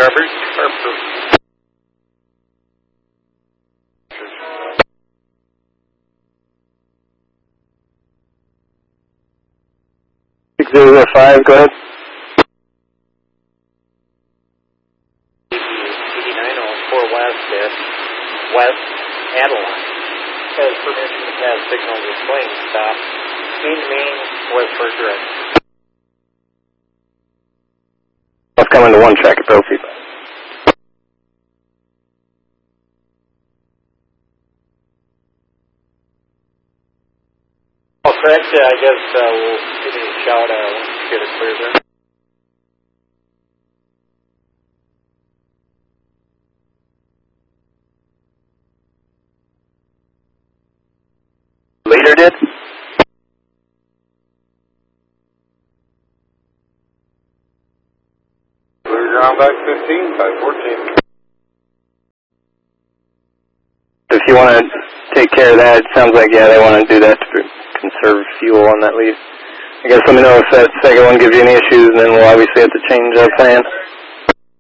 Harper. 605, go ahead. 8904 West at West Adeline. Has permission to pass signal displaying stop. Main westward direction. Let's come into one track at Brophy. All correct, I guess we'll give you a shout once you get it cleared there. Leader did? Clear ground back 15, 514. If you want to take care of that, it sounds like, yeah, they want to do that to conserve fuel on that lead. I guess let me know if that second one gives you any issues, and then we'll obviously have to change our plan.